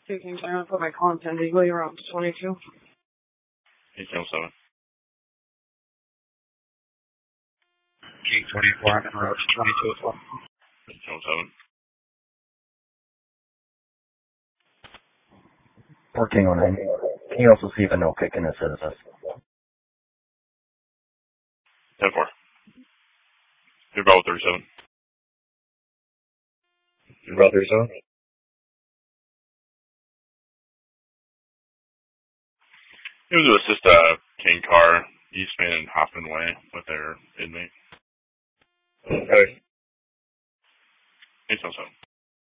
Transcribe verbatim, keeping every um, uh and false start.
Taking time to put my content legally around twenty-two. eighteen oh seven. eight twenty-four, I'm in route twenty-two as well. eighteen oh seven. fourteen oh nine. Can you also see if a no kick in his citizen? ten four. You're about thirty-seven. You're about thirty-seven? It was to assist a King car, Eastman and Hoffman Way, with their inmate. Okay. eighteen oh seven.